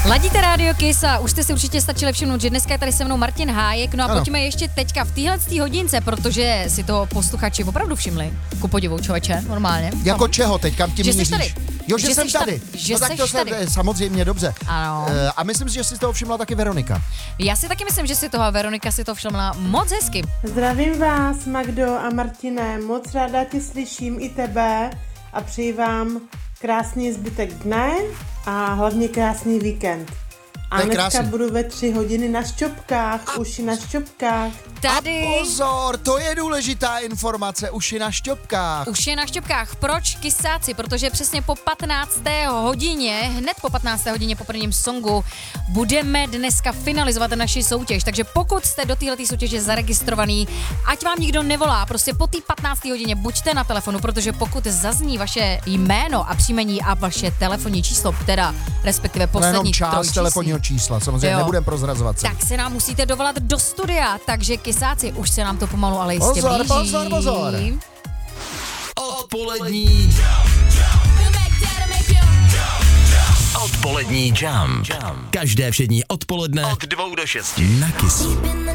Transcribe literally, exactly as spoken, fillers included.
Ladíte Radio Kiss a už jste si určitě stačili všimnout, že dneska je tady se mnou Martin Hájek. No a ano. Pojďme ještě teďka v téhle hodince, protože si toho posluchači opravdu všimli. Ku podivu, člověče, normálně. Jako no. Čeho teď, kam tím že míříš? Jsi tady. Jo, že, že jsem tady. tady. Že no tak to se, tady. samozřejmě dobře. Ano. Uh, a myslím si, že si toho všimla taky Veronika. Já si taky myslím, že si toho a Veronika si to všimla moc hezky. Zdravím vás, Magdo a Martine, moc ráda tě slyším i tebe a přeji vám krásný zbytek dne a hlavně krásný víkend. A dneska krásný. Budu ve tři hodiny na šťopkách, a uši na šťopkách. Tady. A pozor, to je důležitá informace, uši na šťopkách. Uši na šťopkách, proč kysáci? Protože přesně po patnácté hodině, hned po patnácté hodině po prvním songu, budeme dneska finalizovat naši soutěž. Takže pokud jste do této soutěže zaregistrovaný, ať vám nikdo nevolá, prostě po té patnácté hodině buďte na telefonu, protože pokud zazní vaše jméno a příjmení a vaše telefonní číslo, teda respektive poslední část telefonního čísla, samozřejmě nebudem prozrazovat se. Tak se nám musíte dovolat do studia, takže kysáci, už se nám to pomalu, ale jistě pozor, blíží. Pozor, pozor, Odpolední Odpolední jump. Každé všední odpoledne od dvou do šesti na Kissu.